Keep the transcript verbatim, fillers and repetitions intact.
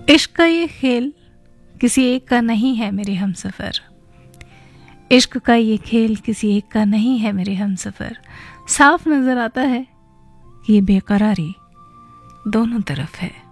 इश्क का ये खेल किसी एक का नहीं है मेरे हमसफ़र, इश्क का ये खेल किसी एक का नहीं है मेरे हमसफ़र। साफ नज़र आता है कि ये बेकरारी दोनों तरफ है।